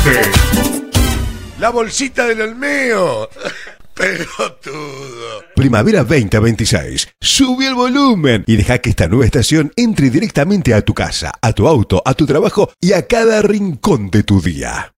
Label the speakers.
Speaker 1: La bolsita del Olmeo. Pelotudo.
Speaker 2: Primavera 2026. Sube el volumen y deja que esta nueva estación entre directamente a tu casa, a tu auto, a tu trabajo y a cada rincón de tu día.